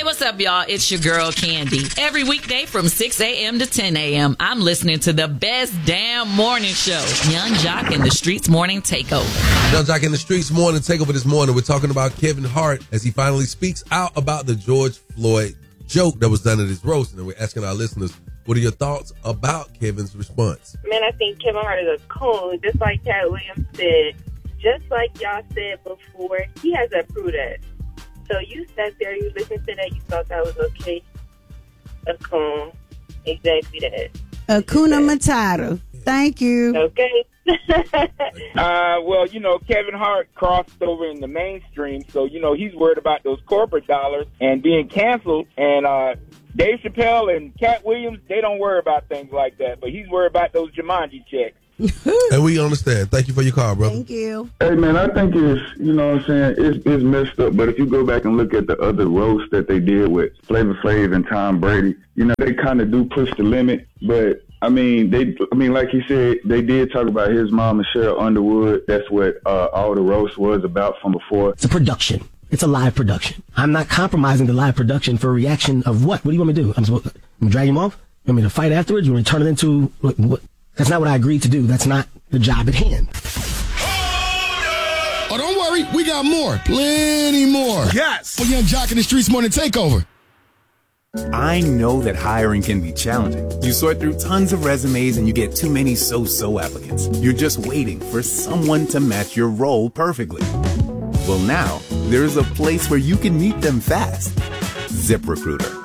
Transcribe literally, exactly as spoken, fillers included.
what's up, y'all? It's your girl, Candy. Every weekday from six a.m. to ten a.m., I'm listening to the best damn morning show, Young Jock in the Streets Morning Takeover. Young Jock in the Streets Morning Takeover this morning. We're talking about Kevin Hart as he finally speaks out about the George Floyd joke that was done at his roast. And we're asking our listeners, what are your thoughts about Kevin's response? Man, I think Kevin Hart is a coon, just like Cat Williams said. Just like y'all said before, he has to prove that. So you sat there, you listened to that, you thought that was okay. A coon. Exactly that. Hakuna Matata. Thank you. Okay. uh, well, you know, Kevin Hart crossed over in the mainstream, so, you know, he's worried about those corporate dollars and being canceled. And uh, Dave Chappelle and Cat Williams, they don't worry about things like that, but he's worried about those Jumanji checks. And we understand. Thank you for your call, brother. Thank you. Hey, man, I think it's, you know what I'm saying, it's, it's messed up. But if you go back and look at the other roasts that they did with Flavor Flav and Tom Brady, you know, they kind of do push the limit. But, I mean, they, I mean, like he said, they did talk about his mom, Michelle Underwood. That's what uh, all the roast was about from before. It's a production. It's a live production. I'm not compromising the live production for a reaction of what? What do you want me to do? I'm supposed to I'm drag him off? You want me to fight afterwards? You want me to turn it into what? what? That's not what I agreed to do. That's not the job at hand. Oh, don't worry. We got more. Plenty more. Yes. For Young Jock in the Streets Morning Takeover. I know that hiring can be challenging. You sort through tons of resumes and you get too many so-so applicants. You're just waiting for someone to match your role perfectly. Well, now, there's a place where you can meet them fast. ZipRecruiter.